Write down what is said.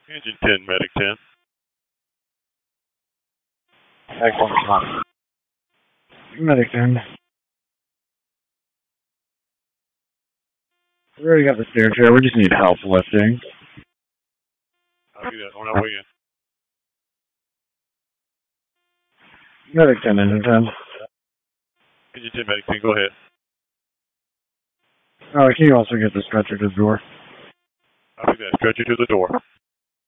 Engine 10, Medic 10. Excellent. Medic 10. We already got the stair chair. We just need help lifting. I'll do that on our way in. Medic 10, Engine 10. Engine 10, Medic 10, go ahead. Alright, can you also get the stretcher to the door? I'll do that. Stretch you to the door.